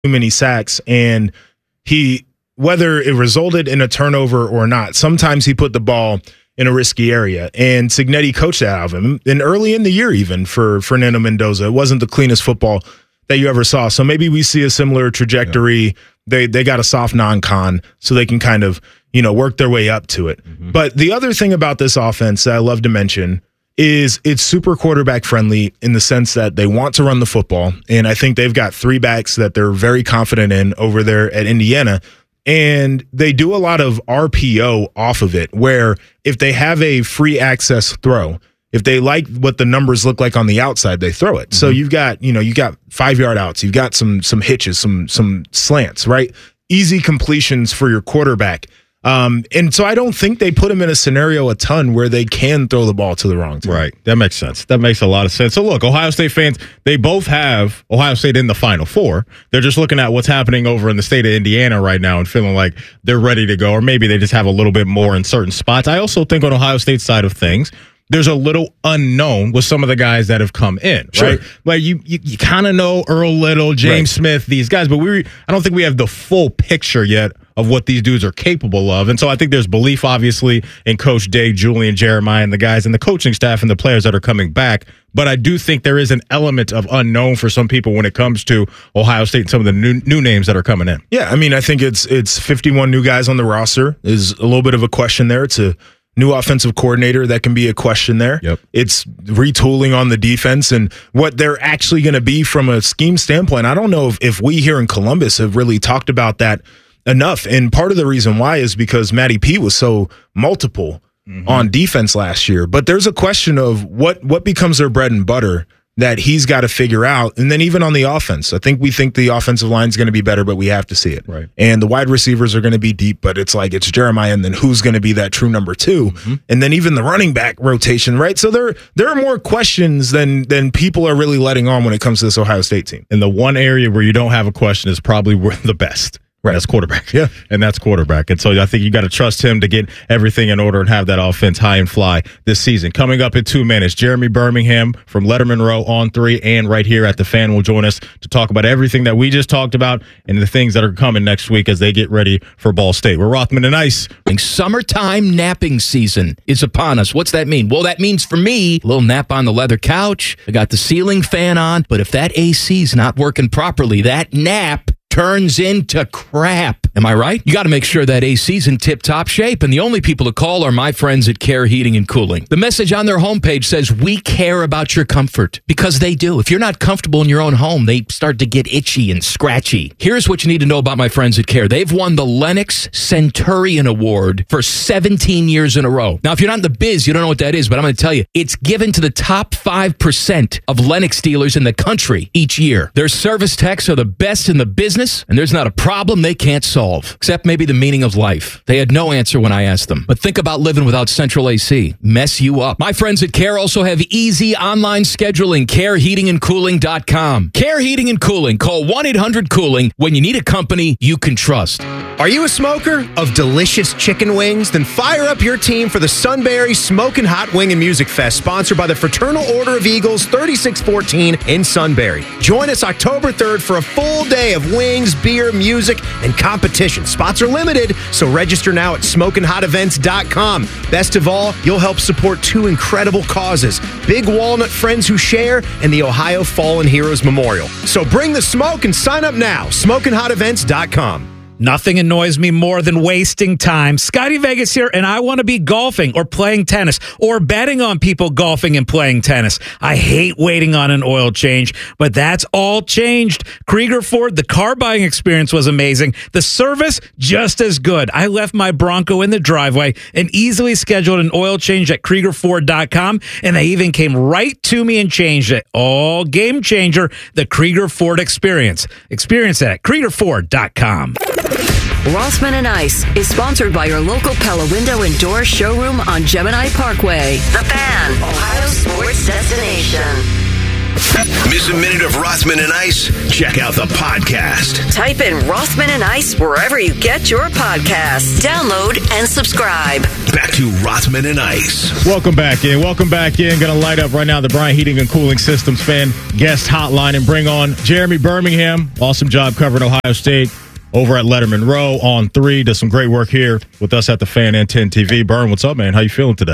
too many sacks, and whether it resulted in a turnover or not, sometimes he put the ball in a risky area, and Cignetti coached that out of him. And early in the year, even for Fernando Mendoza, it wasn't the cleanest football that you ever saw. So maybe we see a similar trajectory. Yeah. They got a soft non-con, so they can kind of work their way up to it. Mm-hmm. But the other thing about this offense that I love to mention is it's super quarterback friendly in the sense that they want to run the football, and I think they've got 3 backs that they're very confident in over there at Indiana. And they do a lot of RPO off of it, where if they have a free access throw, if they like what the numbers look like on the outside, they throw it. Mm-hmm. So you got 5-yard outs, you've got some hitches, some slants, right? Easy completions for your quarterback. And so I don't think they put him in a scenario a ton where they can throw the ball to the wrong team. Right. That makes sense. That makes a lot of sense. So look, Ohio State fans, they both have Ohio State in the Final Four. They're just looking at what's happening over in the state of Indiana right now and feeling like they're ready to go, or maybe they just have a little bit more in certain spots. I also think on Ohio State's side of things, there's a little unknown with some of the guys that have come in, right? Sure. Like you kind of know Earl Little, James Smith, these guys, but I don't think we have the full picture yet of what these dudes are capable of. And so I think there's belief, obviously, in Coach Day, Julian Jeremiah, and the guys and the coaching staff and the players that are coming back. But I do think there is an element of unknown for some people when it comes to Ohio State and some of the new names that are coming in. Yeah, I mean, I think it's 51 new guys on the roster. There's a little bit of a question there. It's a new offensive coordinator, that can be a question there. Yep. It's retooling on the defense and what they're actually going to be from a scheme standpoint. I don't know if we here in Columbus have really talked about that enough. And part of the reason why is because Matty P was so multiple on defense last year. But there's a question of what becomes their bread and butter that he's got to figure out. And then even on the offense, we think the offensive line is going to be better, but we have to see it. Right. And the wide receivers are going to be deep, but it's Jeremiah, and then who's going to be that true number 2? Mm-hmm. And then even the running back rotation, right? So there are more questions than people are really letting on when it comes to this Ohio State team. And the one area where you don't have a question is probably the best. Right. That's quarterback. Yeah. And that's quarterback. And so I think you got to trust him to get everything in order and have that offense high and fly this season. Coming up in 2 minutes, Jeremy Birmingham from Letterman Row on 3 and right here at the Fan will join us to talk about everything that we just talked about and the things that are coming next week as they get ready for Ball State. We're Rothman and Ice. Summertime napping season is upon us. What's that mean? Well, that means for me, a little nap on the leather couch. I got the ceiling fan on, but if that AC's not working properly, that nap turns into crap. Am I right? You got to make sure that AC's in tip-top shape, and the only people to call are my friends at Care Heating and Cooling. The message on their homepage says, we care about your comfort, because they do. If you're not comfortable in your own home, they start to get itchy and scratchy. Here's what you need to know about my friends at Care. They've won the Lennox Centurion Award for 17 years in a row. Now, if you're not in the biz, you don't know what that is, but I'm going to tell you, it's given to the top 5% of Lennox dealers in the country each year. Their service techs are the best in the business, and there's not a problem they can't solve, except maybe the meaning of life. They had no answer when I asked them. But think about living without central AC. Mess you up. My friends at Care also have easy online scheduling. CareHeatingandCooling.com. Care Heating and Cooling. Call 1-800-COOLING when you need a company you can trust. Are you a smoker of delicious chicken wings? Then fire up your team for the Sunbury Smokin' Hot Wing and Music Fest, sponsored by the Fraternal Order of Eagles, 3614 in Sunbury. Join us October 3rd for a full day of wings, beer, music, and competition. Spots are limited, so register now at SmokinHotEvents.com. Best of all, you'll help support 2 incredible causes: Big Walnut Friends Who Share and the Ohio Fallen Heroes Memorial. So bring the smoke and sign up now. SmokinHotEvents.com. Nothing annoys me more than wasting time. Scotty Vegas here, and I want to be golfing or playing tennis or betting on people golfing and playing tennis. I hate waiting on an oil change, but that's all changed. Krieger Ford, the car buying experience was amazing. The service, just as good. I left my Bronco in the driveway and easily scheduled an oil change at KriegerFord.com, and they even came right to me and changed it. All game changer, the Krieger Ford experience. Experience it at KriegerFord.com. Rothman and Ice is sponsored by your local Pella Window and Door showroom on Gemini Parkway. The Fan, Ohio sports destination. Miss a minute of Rothman and Ice? Check out the podcast. Type in Rothman and Ice wherever you get your podcasts. Download and subscribe. Back to Rothman and Ice. Welcome back in. Going to light up right now the Bryant Heating and Cooling Systems fan guest hotline and bring on Jeremy Birmingham. Awesome job covering Ohio State over at Letterman Row on 3. Does some great work here with us at the Fan and 10 TV. Burn, what's up, man? How you feeling today?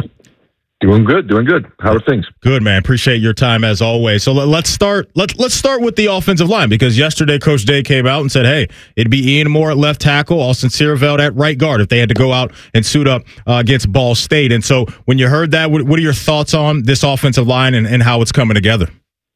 Doing good. How are things? Good, man. Appreciate your time as always. So let's start with the offensive line, because yesterday Coach Day came out and said, hey, it'd be Ian Moore at left tackle, Austin Seerveld at right guard if they had to go out and suit up against Ball State. And so when you heard that, what are your thoughts on this offensive line and how it's coming together?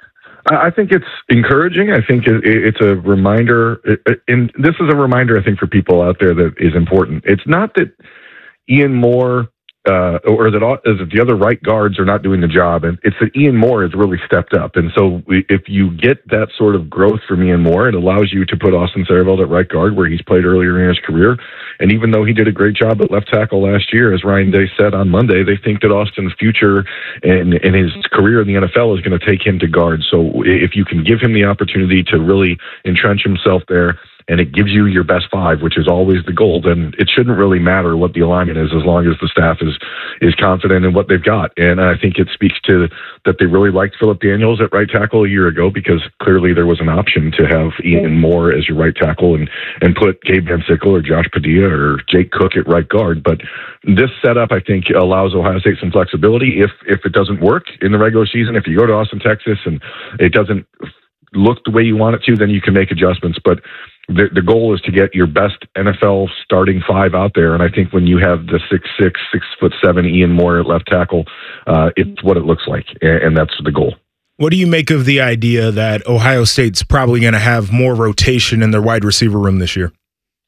I think it's encouraging. I think it's a reminder, and this is a reminder, I think, for people out there that is important. It's not that Ian Moore or that the other right guards are not doing the job, and it's that Ian Moore has really stepped up. And so if you get that sort of growth from Ian Moore, it allows you to put Austin Seerveld at right guard where he's played earlier in his career. And even though he did a great job at left tackle last year, as Ryan Day said on Monday, they think that Austin's future and his career in the NFL is going to take him to guard. So if you can give him the opportunity to really entrench himself there, and it gives you your best 5, which is always the goal, then it shouldn't really matter what the alignment is as long as the staff is confident in what they've got. And I think it speaks to that they really liked Phillip Daniels at right tackle a year ago, because clearly there was an option to have Ian Moore as your right tackle and put Gabe Van Sickle or Josh Padilla or Jake Cook at right guard. But this setup, I think, allows Ohio State some flexibility. If it doesn't work in the regular season, if you go to Austin, Texas, and it doesn't look the way you want it to, then you can make adjustments. But the goal is to get your best NFL starting 5 out there. And I think when you have the 6'6", 6'7" Ian Moore at left tackle, it's what it looks like. And that's the goal. What do you make of the idea that Ohio State's probably going to have more rotation in their wide receiver room this year?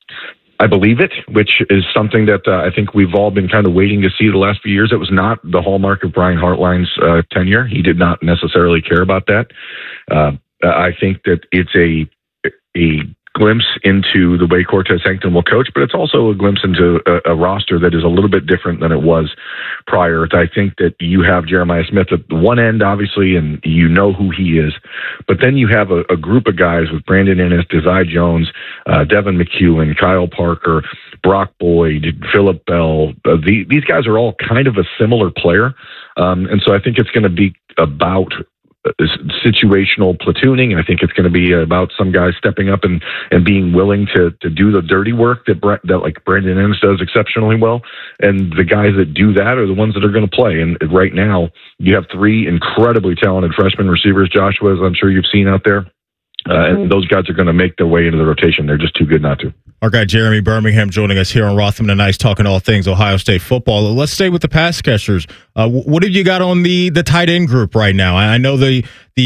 I believe it, which is something that I think we've all been kind of waiting to see the last few years. It was not the hallmark of Brian Hartline's tenure. He did not necessarily care about that. I think that it's a glimpse into the way Cortez Hankton will coach, but it's also a glimpse into a roster that is a little bit different than it was prior. I think that you have Jeremiah Smith at the one end, obviously, and you know who he is. But then you have a group of guys with Brandon Ennis, Desai Jones, Devin McEwen, Kyle Parker, Brock Boyd, Phillip Bell. These guys are all kind of a similar player. And so I think it's going to be about situational platooning. I think it's going to be about some guys stepping up and being willing to do the dirty work that like Brandon Ennis does exceptionally well. And the guys that do that are the ones that are going to play. And right now you have 3 incredibly talented freshman receivers, Joshua, as I'm sure you've seen out there. And those guys are going to make their way into the rotation. They're just too good not to. Our guy Jeremy Birmingham joining us here on Rothman and Ice, talking all things Ohio State football. Let's stay with the pass catchers. What have you got on the tight end group right now? I know a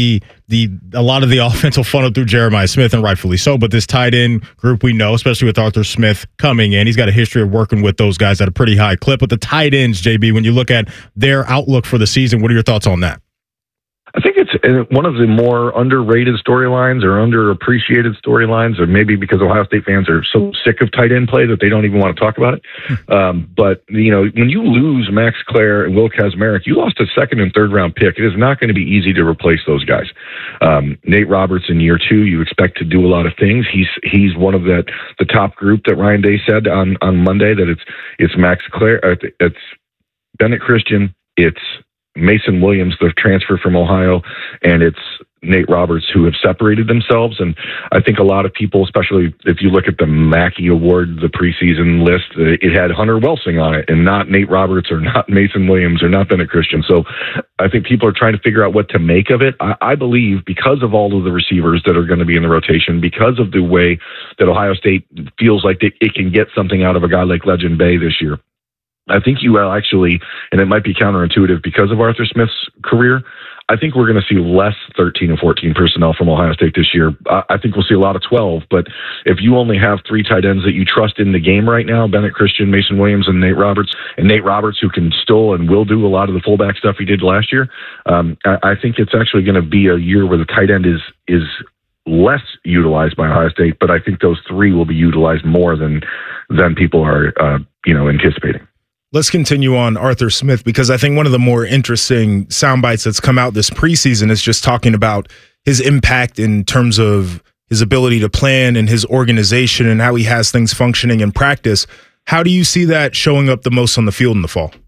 lot of the offense will funnel through Jeremiah Smith, and rightfully so. But this tight end group, we know, especially with Arthur Smith coming in, he's got a history of working with those guys at a pretty high clip. But the tight ends, JB, when you look at their outlook for the season, what are your thoughts on that? I think it's one of the more underrated storylines or underappreciated storylines, or maybe because Ohio State fans are so sick of tight end play that they don't even want to talk about it. But, you know, when you lose Max Clare and Will Kazmarek, you lost a 2nd and 3rd round pick. It is not going to be easy to replace those guys. Nate Roberts in year 2, you expect to do a lot of things. He's one of the top group that Ryan Day said on Monday, that it's Max Clare, it's Bennett Christian, it's Mason Williams, the transfer from Ohio, and it's Nate Roberts, who have separated themselves. And I think a lot of people, especially if you look at the Mackey Award, the preseason list, it had Hunter Welsing on it and not Nate Roberts or not Mason Williams or not Bennett Christian. So I think people are trying to figure out what to make of it. I believe because of all of the receivers that are going to be in the rotation, because of the way that Ohio State feels like it can get something out of a guy like Legend Bay this year, I think you will actually, and it might be counterintuitive because of Arthur Smith's career, I think we're going to see less 13 and 14 personnel from Ohio State this year. I think we'll see a lot of 12, but if you only have 3 tight ends that you trust in the game right now, Bennett Christian, Mason Williams, and Nate Roberts, who can still and will do a lot of the fullback stuff he did last year, I think it's actually going to be a year where the tight end is less utilized by Ohio State, but I think those 3 will be utilized more than people are anticipating. Let's continue on Arthur Smith, because I think one of the more interesting sound bites that's come out this preseason is just talking about his impact in terms of his ability to plan and his organization and how he has things functioning in practice. How do you see that showing up the most on the field in the fall?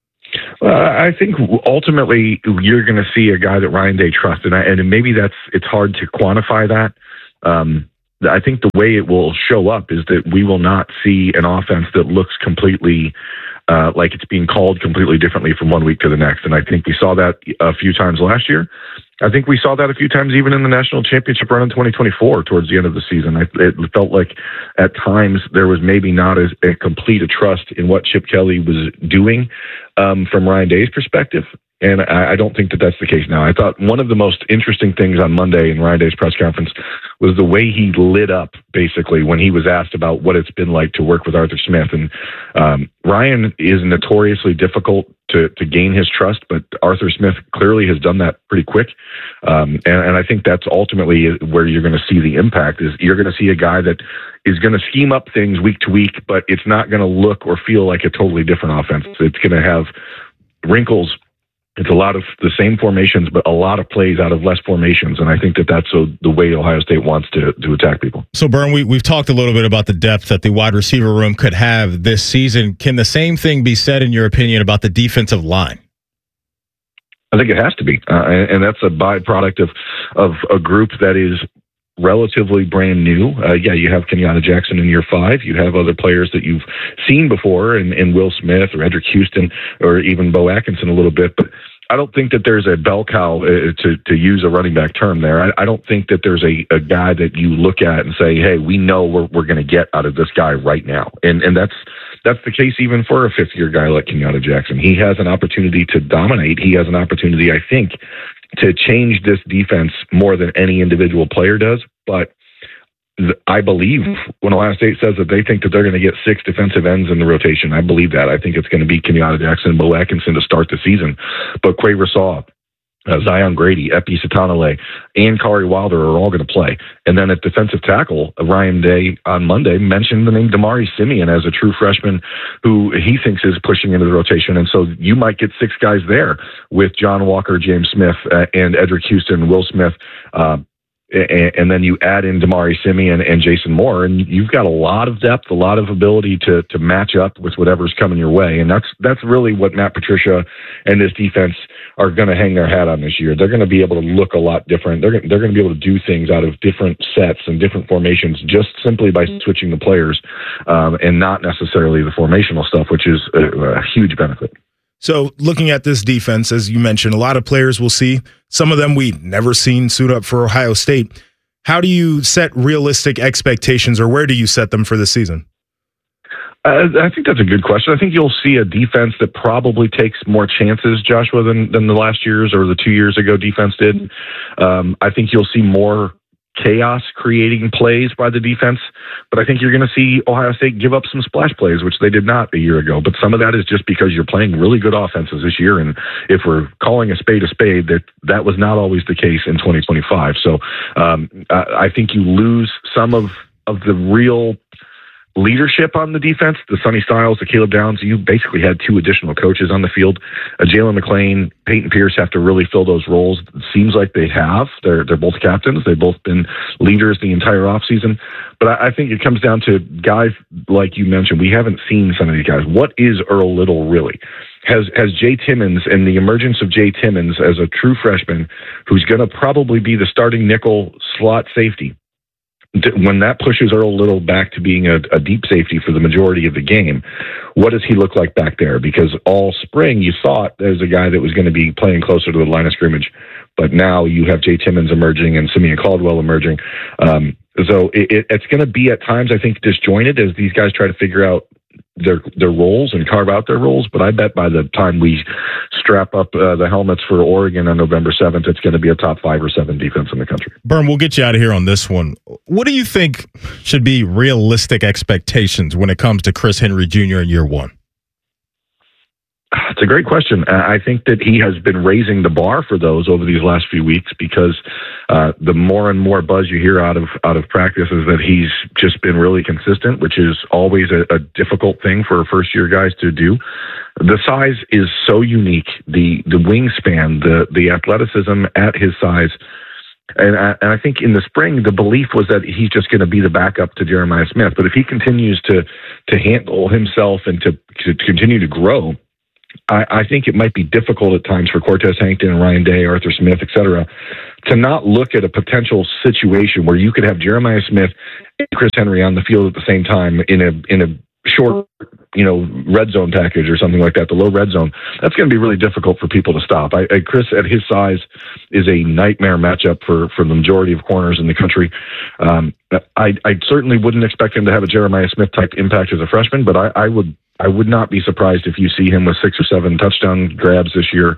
I think ultimately you're going to see a guy that Ryan Day trusts, and maybe it's hard to quantify that. I think the way it will show up is that we will not see an offense that looks completely like it's being called completely differently from one week to the next. And I think we saw that a few times last year. I think we saw that a few times even in the national championship run in 2024 towards the end of the season. It felt like at times there was maybe not as a complete a trust in what Chip Kelly was doing from Ryan Day's perspective. And I don't think that that's the case now. I thought one of the most interesting things on Monday in Ryan Day's press conference was the way he lit up, basically, when he was asked about what it's been like to work with Arthur Smith. And Ryan is notoriously difficult to gain his trust, but Arthur Smith clearly has done that pretty quick. And I think that's ultimately where you're going to see the impact, is you're going to see a guy that is going to scheme up things week to week, but it's not going to look or feel like a totally different offense. It's going to have wrinkles. It's a lot of the same formations, but a lot of plays out of less formations. And I think that that's the way Ohio State wants to attack people. So, Bern, we've talked a little bit about the depth that the wide receiver room could have this season. Can the same thing be said, in your opinion, about the defensive line? I think it has to be. And that's a byproduct of a group that is relatively brand new. You have Kenyatta Jackson in year 5. You have other players that you've seen before in Will Smith or Edric Houston or even Bo Atkinson a little bit. But I don't think that there's a bell cow, to use a running back term there. I don't think that there's a guy that you look at and say, hey, we know we're going to get out of this guy right now. And that's the case even for a fifth-year guy like Kenyatta Jackson. He has an opportunity to dominate. He has an opportunity, I think, to change this defense more than any individual player does. But I believe when Ohio State says that they think that they're going to get 6 defensive ends in the rotation, I believe that. I think it's going to be Kenyatta Jackson and Bo Atkinson to start the season. But Quay Rasaw, Zion Grady, Epi Satanale, and Kari Wilder are all going to play. And then at defensive tackle, Ryan Day on Monday mentioned the name Damari Simeon as a true freshman who he thinks is pushing into the rotation. And so you might get 6 guys there with John Walker, James Smith, and Edric Houston, Will Smith, and then you add in Damari Simeon and Jason Moore, and you've got a lot of depth, a lot of ability to match up with whatever's coming your way. And that's really what Matt Patricia and this defense are going to hang their hat on this year. They're going to be able to look a lot different. They're going to be able to do things out of different sets and different formations just simply by switching the players, and not necessarily the formational stuff, which is a huge benefit. So looking at this defense, as you mentioned, a lot of players we'll see. Some of them we never seen suit up for Ohio State. How do you set realistic expectations, or where do you set them for this season? I think that's a good question. I think you'll see a defense that probably takes more chances, Joshua, than the last year's or the 2 years ago defense did. I think you'll see more chaos creating plays by the defense, but I think you're going to see Ohio State give up some splash plays, which they did not a year ago. But some of that is just because you're playing really good offenses this year, and if we're calling a spade, that was not always the case in 2025. So I think you lose some of the real leadership on the defense. The Sonny Styles, the Caleb Downs, you basically had 2 additional coaches on the field. Jalen McLean, Peyton Pierce have to really fill those roles. It seems like they have. They're both captains. They've both been leaders the entire offseason. But I think it comes down to guys like you mentioned. We haven't seen some of these guys. What is Earl Little really? Has Jay Timmons and the emergence of Jay Timmons as a true freshman who's going to probably be the starting nickel slot safety, when that pushes Earl Little back to being a deep safety for the majority of the game, what does he look like back there? Because all spring you thought there's a guy that was going to be playing closer to the line of scrimmage, but now you have Jay Timmons emerging and Simeon Caldwell emerging. So it's going to be at times, I think, disjointed as these guys try to figure out their roles and carve out their roles. But I bet by the time we strap up the helmets for Oregon on November 7th, it's going to be a top 5 or 7 defense in the country. Bern, we'll get you out of here on this one. What do you think should be realistic expectations when it comes to Chris Henry Jr. in year 1? It's a great question. I think that he has been raising the bar for those over these last few weeks, because the more and more buzz you hear out of practice is that he's just been really consistent, which is always a difficult thing for first-year guys to do. The size is so unique. The wingspan, the athleticism at his size And I think in the spring, the belief was that he's just going to be the backup to Jeremiah Smith. But if he continues to handle himself and to continue to grow, I think it might be difficult at times for Cortez Hankton, Ryan Day, Arthur Smith, et cetera, to not look at a potential situation where you could have Jeremiah Smith and Chris Henry on the field at the same time in a short, red zone package or something like that, the low red zone. That's going to be really difficult for people to stop. Chris, at his size, is a nightmare matchup for the majority of corners in the country. I certainly wouldn't expect him to have a Jeremiah Smith type impact as a freshman, but I would not be surprised if you see him with 6 or 7 touchdown grabs this year,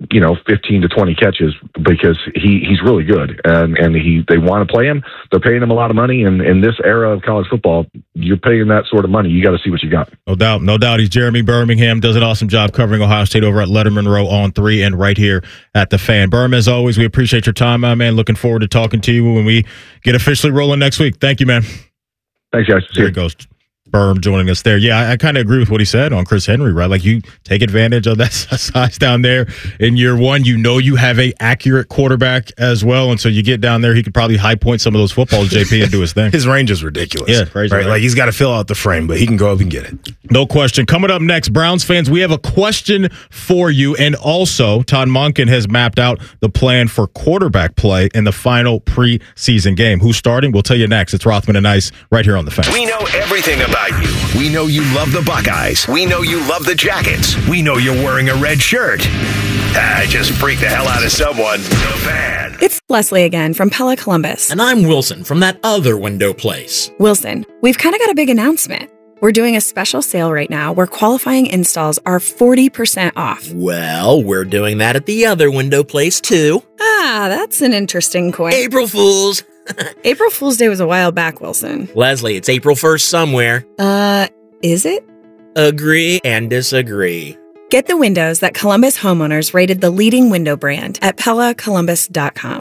15 to 20 catches, because he's really good, and they want to play him. They're paying him a lot of money, and in this era of college football, you're paying that sort of money. You got to see what you got. No doubt. He's Jeremy Birmingham, does an awesome job covering Ohio State over at Letterman Row on 3 and right here at The Fan. Birm, as always, we appreciate your time, my man. Looking forward to talking to you when we get officially rolling next week. Thank you, man. Thanks, guys. There it goes. Berm joining us there. Yeah, I kind of agree with what he said on Chris Henry, right? Like, you take advantage of that size down there in year one. You have a accurate quarterback as well, and so you get down there, he could probably high point some of those footballs, JP, and do his thing. His range is ridiculous. Yeah, crazy. Right? Like, he's got to fill out the frame, but he can go up and get it. No question. Coming up next, Browns fans, we have a question for you, and also Todd Monken has mapped out the plan for quarterback play in the final preseason game. Who's starting? We'll tell you next. It's Rothman and Ice right here on The Fan. We know everything about you. We know you love the Buckeyes. We know you love the Jackets. We know you're wearing a red shirt. Just freak the hell out of someone. The Fan. It's Leslie again from Pella Columbus. And I'm Wilson from that other window place. Wilson, we've kind of got a big announcement. We're doing a special sale right now where qualifying installs are 40% off. Well, we're doing that at the other window place too. That's an interesting coin. April Fools. April Fool's Day was a while back, Wilson. Leslie, it's April 1st somewhere. Is it? Agree and disagree. Get the windows that Columbus homeowners rated the leading window brand at PellaColumbus.com.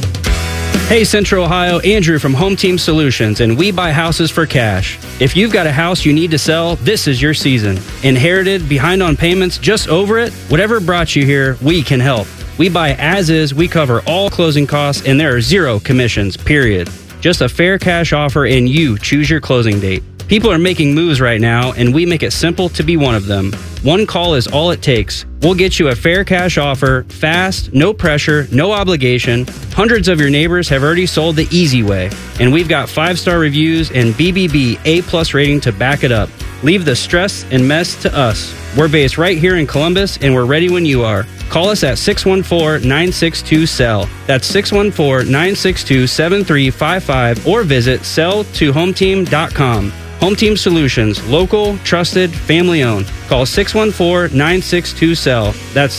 Hey, Central Ohio, Andrew from Home Team Solutions, and we buy houses for cash. If you've got a house you need to sell, this is your season. Inherited, behind on payments, just over it? Whatever brought you here, we can help. We buy as is, we cover all closing costs, and there are 0 commissions, period. Just a fair cash offer, and you choose your closing date. People are making moves right now, and we make it simple to be one of them. One call is all it takes. We'll get you a fair cash offer, fast, no pressure, no obligation. Hundreds of your neighbors have already sold the easy way, and we've got 5-star reviews and BBB A+ rating to back it up. Leave the stress and mess to us. We're based right here in Columbus, and we're ready when you are. Call us at 614-962-SELL. That's 614-962-7355, or visit selltohometeam.com. Home Team Solutions, local, trusted, family owned. Call 614-962-SELL. That's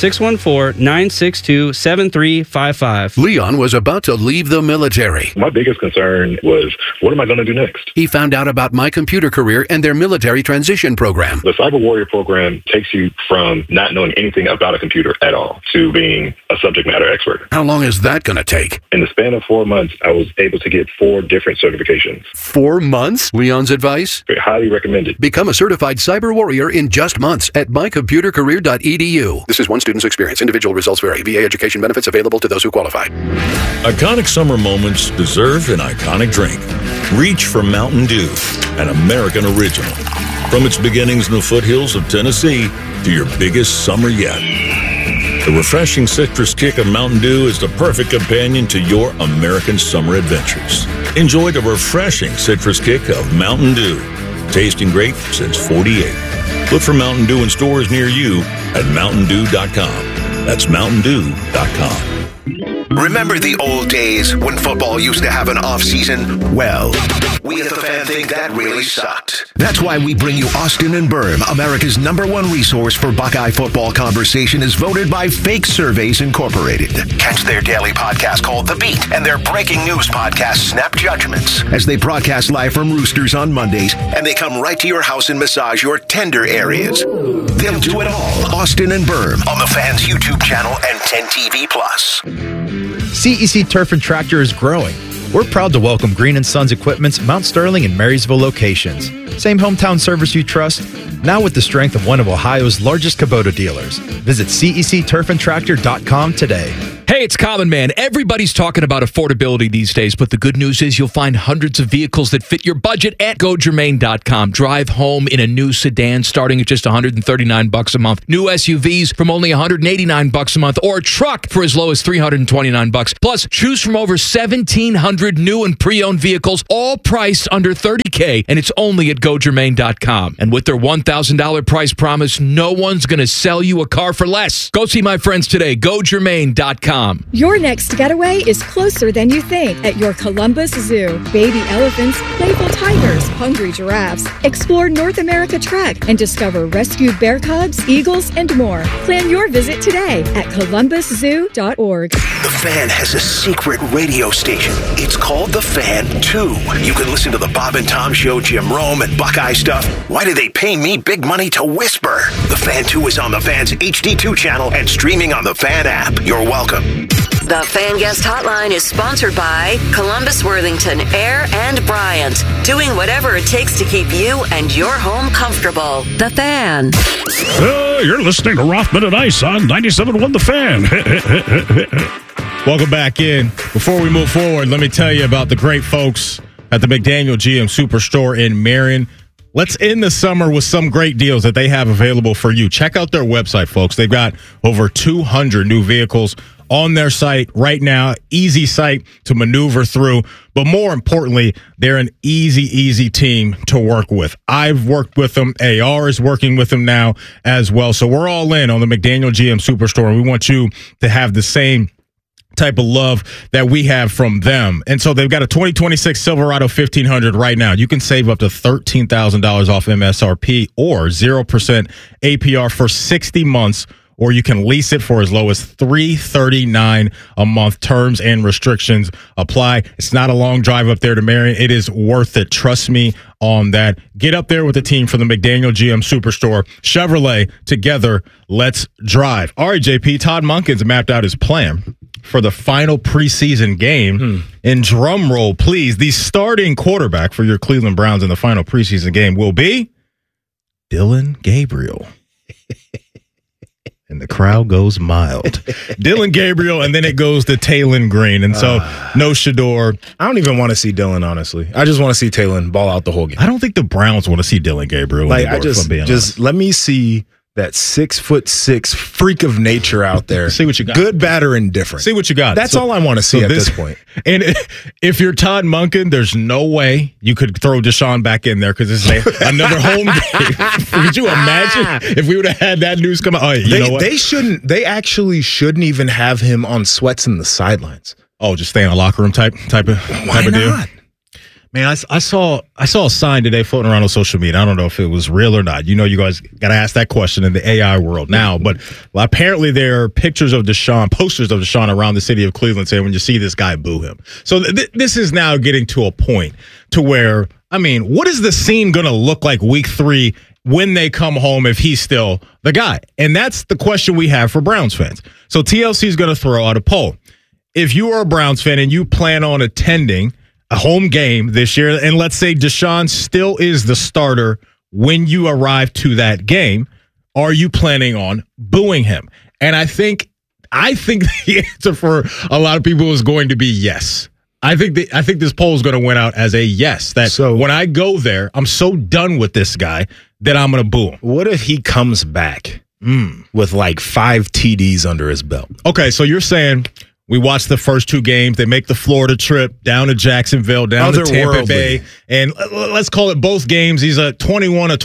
614-962-7355. Leon was about to leave the military. My biggest concern was, what am I going to do next? He found out about My Computer Career and their military transition program. The Cyber Warrior program takes you from not knowing anything about a computer at all to being a subject matter expert. How long is that going to take? In the span of 4 months, I was able to get 4 different certifications. 4 months? Leon's advice? Highly recommended. Become a certified cyber warrior in just months at mycomputercareer.edu. This is one student's experience. Individual results vary. VA education benefits available to those who qualify. Iconic summer moments deserve an iconic drink. Reach for Mountain Dew, an American original. From its beginnings in the foothills of Tennessee to your biggest summer yet. The refreshing citrus kick of Mountain Dew is the perfect companion to your American summer adventures. Enjoy the refreshing citrus kick of Mountain Dew. Tasting great since 48. Look for Mountain Dew in stores near you at MountainDew.com. That's MountainDew.com. Remember the old days when football used to have an off-season? Well, we at The Fan think that really sucked. That's why we bring you Austin and Berm, America's #1 resource for Buckeye football conversation, is voted by Fake Surveys Incorporated. Catch their daily podcast called The Beat and their breaking news podcast, Snap Judgments, as they broadcast live from Roosters on Mondays, and they come right to your house and massage your tender areas. They'll do it all. Austin and Berm on The Fan's YouTube channel and 10TV+. CEC Turf and Tractor is growing. We're proud to welcome Green & Sons Equipment's Mount Sterling and Marysville locations. Same hometown service you trust, now with the strength of one of Ohio's largest Kubota dealers. Visit CECTurfandTractor.com today. Hey, it's Common Man. Everybody's talking about affordability these days, but the good news is you'll find hundreds of vehicles that fit your budget at GoGermain.com. Drive home in a new sedan starting at just $139 a month. New SUVs from only $189 a month, or a truck for as low as $329. Plus, choose from over 1,700 new and pre-owned vehicles, all priced under $30K, and it's only at GoGermain.com. And with their $1,000 price promise, no one's going to sell you a car for less. Go see my friends today. GoGermain.com. Your next getaway is closer than you think at your Columbus Zoo. Baby elephants, playful tigers, hungry giraffes. Explore North America Trek and discover rescued bear cubs, eagles, and more. Plan your visit today at columbuszoo.org. The Fan has a secret radio station. It's called The Fan 2. You can listen to the Bob and Tom Show, Jim Rome, and Buckeye stuff. Why do they pay me big money to whisper? The Fan 2 is on the Fan's HD2 channel and streaming on the Fan app. You're welcome. The Fan Guest Hotline is sponsored by Columbus, Worthington, Air, and Bryant. Doing whatever it takes to keep you and your home comfortable. The Fan. You're listening to Rothman and Ice on 97.1 The Fan. Welcome back in. Before we move forward, let me tell you about the great folks at the McDaniel GM Superstore in Marion. Let's end the summer with some great deals that they have available for you. Check out their website, folks. They've got over 200 new vehicles on their site right now. Easy site to maneuver through. But more importantly, they're an easy team to work with. I've worked with them. AR is working with them now as well. So we're all in on the McDaniel GM Superstore, and we want you to have the same type of love that we have from them. And so they've got a 2026 Silverado 1500 right now. You can save up to $13,000 off MSRP or 0% APR for 60 months, or you can lease it for as low as $339 a month. Terms and restrictions apply. It's not a long drive up there to Marion. It is worth it. Trust me on that. Get up there with the team from the McDaniel GM Superstore. Chevrolet, together, let's drive. All right, JP, Todd Monken's mapped out his plan for the final preseason game. And drum roll, please, the starting quarterback for your Cleveland Browns in the final preseason game will be Dillon Gabriel. And the crowd goes mild. Dillon Gabriel, and then it goes to Taylon Green. And so, no Shador. I don't even want to see Dillon, honestly. I just want to see Taylon ball out the whole game. I don't think the Browns want to see Dillon Gabriel anymore, if I'm being honest. Let me see that 6'6" freak of nature out there. See what you got. Good, bad, or indifferent. See what you got. That's all I want to see at this point. And if you're Todd Monken, there's no way you could throw Deshaun back in there because this is another home game. Could you imagine if we would have had that news come out? Oh, you know what? They shouldn't. They actually shouldn't even have him on sweats in the sidelines. Oh, just stay in a locker room type of deal. Man, I saw a sign today floating around on social media. I don't know if it was real or not. You know, you guys got to ask that question in the AI world now. But apparently there are pictures of Deshaun, posters of Deshaun around the city of Cleveland saying, when you see this guy, boo him. So this is now getting to a point to where, I mean, what is the scene going to look like week 3 when they come home if he's still the guy? And that's the question we have for Browns fans. So TLC is going to throw out a poll. If you are a Browns fan and you plan on attending a home game this year, and let's say Deshaun still is the starter when you arrive to that game, are you planning on booing him? And I think the answer for a lot of people is going to be yes. I think this poll is going to win out as a yes. So when I go there, I'm so done with this guy that I'm going to boo him. What if he comes back with like 5 TDs under his belt? Okay, so you're saying we watched the first 2 games. They make the Florida trip down to Jacksonville, down to Tampa Bay. And let's call it both games. He's a 21-24,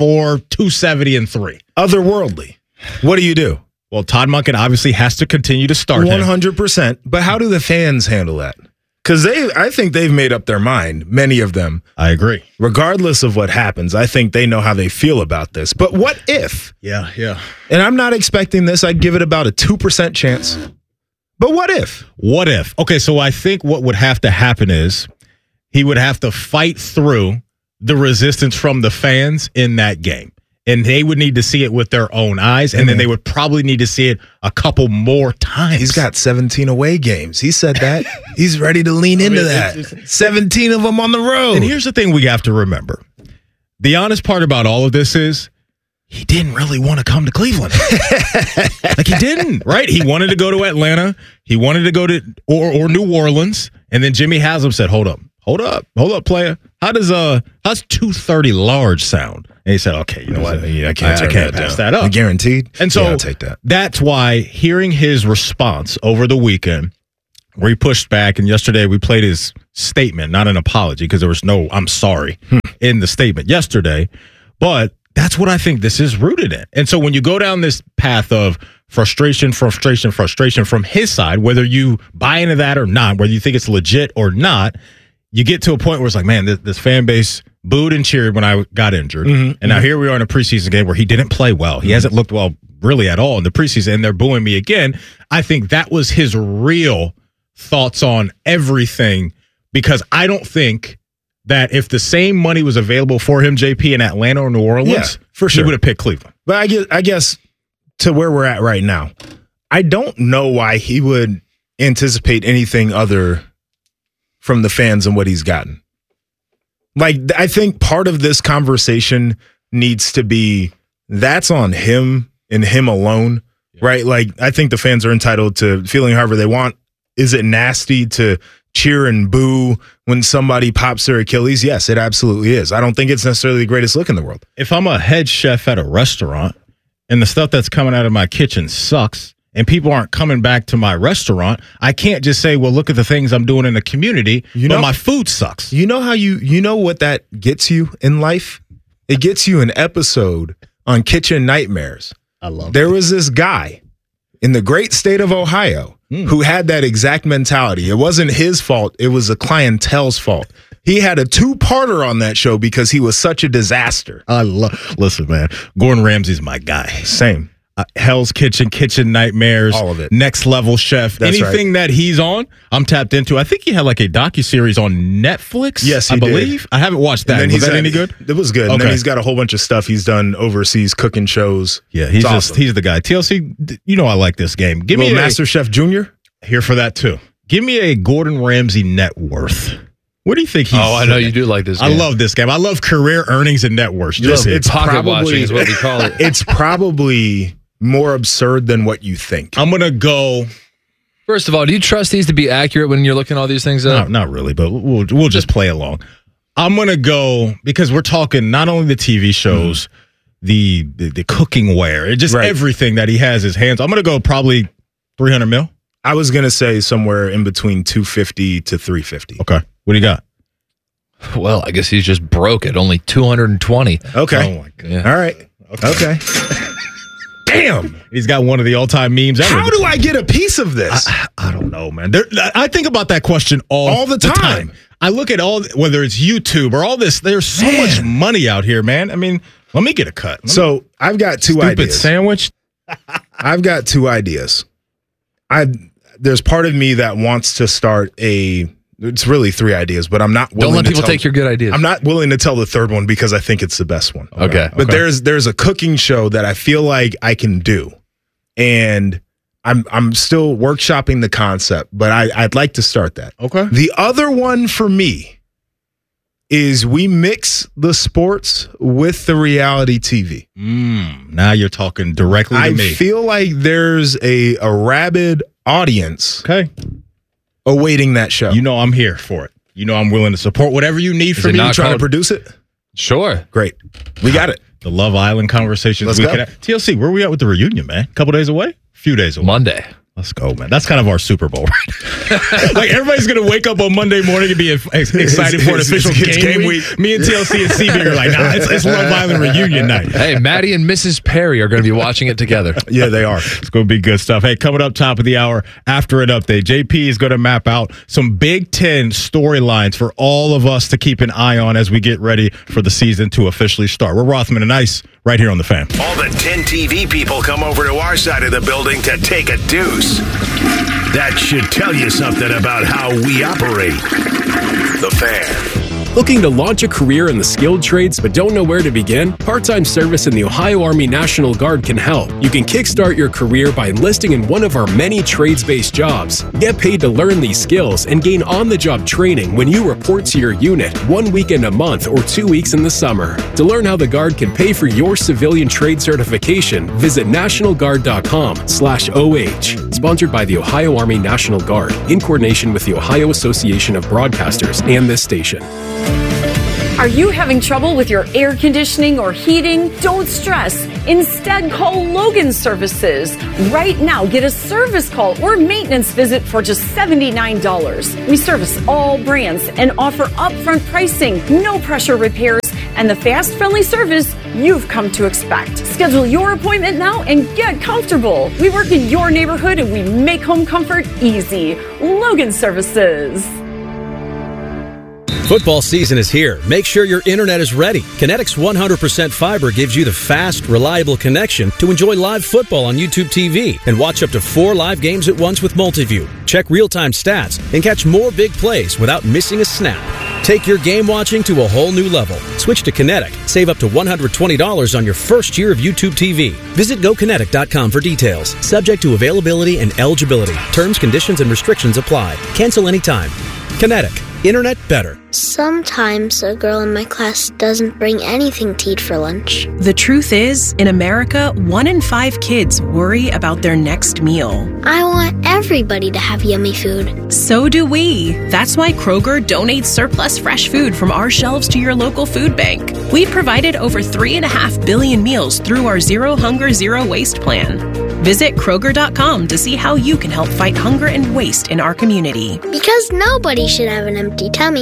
270-3. Otherworldly. What do you do? Well, Todd Monken obviously has to continue to start 100%. But how do the fans handle that? Because I think they've made up their mind, many of them. I agree. Regardless of what happens, I think they know how they feel about this. But what if? Yeah. And I'm not expecting this. I'd give it about a 2% chance. But what if? What if? Okay, so I think what would have to happen is he would have to fight through the resistance from the fans in that game. And they would need to see it with their own eyes, and then they would probably need to see it a couple more times. He's got 17 away games. He said that. He's ready to lean into that. 17 of them on the road. And here's the thing we have to remember. the honest part about all of this is he didn't really want to come to Cleveland. Like he didn't, right? He wanted to go to Atlanta. He wanted to go to or New Orleans. And then Jimmy Haslam said, hold up, player. How does 230 large sound? And he said, okay, you know what? I can't pass that up. Guaranteed. And so I'll take that. That's why hearing his response over the weekend, where he pushed back, and yesterday we played his statement, not an apology, because there was no I'm sorry in the statement yesterday. But that's what I think this is rooted in. And so when you go down this path of frustration from his side, whether you buy into that or not, whether you think it's legit or not, you get to a point where it's like, man, this fan base booed and cheered when I got injured. And now here we are in a preseason game where he didn't play well. He hasn't looked well really at all in the preseason, and they're booing me again. I think that was his real thoughts on everything, because I don't think that if the same money was available for him, JP, in Atlanta or New Orleans, for sure, he would have picked Cleveland. But I guess to where we're at right now, I don't know why he would anticipate anything other from the fans and what he's gotten. Like, I think part of this conversation needs to be that's on him and him alone, right? Like, I think the fans are entitled to feeling however they want. Is it nasty to cheer and boo when somebody pops their Achilles? Yes, it absolutely is. I don't think it's necessarily the greatest look in the world. If I'm a head chef at a restaurant and the stuff that's coming out of my kitchen sucks and people aren't coming back to my restaurant, I can't just say, well, look at the things I'm doing in the community, but my food sucks. You know how you know what that gets you in life? It gets you an episode on Kitchen Nightmares. I love There was this guy in the great state of Ohio who had that exact mentality. It wasn't his fault. It was the clientele's fault. He had a two-parter on that show because he was such a disaster. Listen, man, Gordon Ramsay's my guy. Same. Hell's Kitchen, Kitchen Nightmares, all of it. Next Level Chef. That's anything that he's on, I'm tapped into. I think he had like a docuseries on Netflix. Yes, he I believe. did. I haven't watched that. Was that any good? It was good. Okay. And then he's got a whole bunch of stuff he's done overseas, cooking shows. Yeah, he's the guy. TLC, you know I like this game. Give me Master Chef Junior. Here for that too. Give me a Gordon Ramsay net worth. What do you think he's... Oh, I know you do like this game. I love this game. I love career earnings and net worth. It's pocket watching is what we call it. It's probably more absurd than what you think. I'm going to go... First of all, do you trust these to be accurate when you're looking all these things up? No, not really, but we'll just play along. I'm going to go, because we're talking not only the TV shows, the cooking ware, just everything that he has his hands. I'm going to go probably 300 mil. I was going to say somewhere in between 250 to 350. Okay. What do you got? Well, I guess he's just broke at only 220. Okay. Oh, my God. Yeah. All right. Okay. Damn. He's got one of the all-time memes ever. How do I get a piece of this? I don't know, man. I think about that question all the time. I look at whether it's YouTube or all this. There's so much money out here, man. I mean, let me get a cut. So I've got two ideas. Stupid sandwich. I've got two ideas. There's part of me that wants to start it's really three ideas, but I'm not willing Don't let people take your good ideas. I'm not willing to tell the third one because I think it's the best one. Okay. But there's a cooking show that I feel like I can do. And I'm still workshopping the concept, but I'd like to start that. Okay. The other one for me is we mix the sports with the reality TV. Now you're talking directly to me. I feel like there's a rabid audience awaiting that show. You know I'm here for it. You know I'm willing to support whatever you need from me. You trying to produce it? Sure. Great. We got it. The Love Island conversations. Let's go. TLC, where are we at with the reunion, man? A couple days away? Few days away. Monday. Let's go, man. That's kind of our Super Bowl, right? Like, everybody's going to wake up on Monday morning and be excited for an official game week. Me and TLC and CB are like, nah, it's Love Island reunion night. Hey, Maddie and Mrs. Perry are going to be watching it together. Yeah, they are. It's going to be good stuff. Hey, coming up top of the hour after an update, JP is going to map out some Big Ten storylines for all of us to keep an eye on as we get ready for the season to officially start. We're Rothman and Ice right here on The Fan. All the 10 TV people come over to our side of the building to take a deuce. That should tell you something about how we operate. The Fan. Looking to launch a career in the skilled trades but don't know where to begin? Part-time service in the Ohio Army National Guard can help. You can kickstart your career by enlisting in one of our many trades-based jobs. Get paid to learn these skills and gain on-the-job training when you report to your unit 1 weekend a month or 2 weeks in the summer. To learn how the Guard can pay for your civilian trade certification, visit nationalguard.com/OH. Sponsored by the Ohio Army National Guard in coordination with the Ohio Association of Broadcasters and this station. Are you having trouble with your air conditioning or heating? Don't stress. Instead, call Logan Services. Right now, get a service call or maintenance visit for just $79. We service all brands and offer upfront pricing, no pressure repairs, and the fast, friendly service you've come to expect. Schedule your appointment now and get comfortable. We work in your neighborhood and we make home comfort easy. Logan Services. Football season is here. Make sure your internet is ready. Kinetic's 100% fiber gives you the fast, reliable connection to enjoy live football on YouTube TV and watch up to 4 live games at once with Multiview. Check real-time stats and catch more big plays without missing a snap. Take your game watching to a whole new level. Switch to Kinetic. Save up to $120 on your first year of YouTube TV. Visit GoKinetic.com for details. Subject to availability and eligibility. Terms, conditions, and restrictions apply. Cancel anytime. Kinetic. Internet better. Sometimes a girl in my class doesn't bring anything to eat for lunch. The truth is, in America, 1 in 5 kids worry about their next meal. I want everybody to have yummy food. So do we. That's why Kroger donates surplus fresh food from our shelves to your local food bank. We've provided over 3.5 billion meals through our Zero Hunger, Zero Waste plan. Visit Kroger.com to see how you can help fight hunger and waste in our community. Because nobody should have an empty tummy.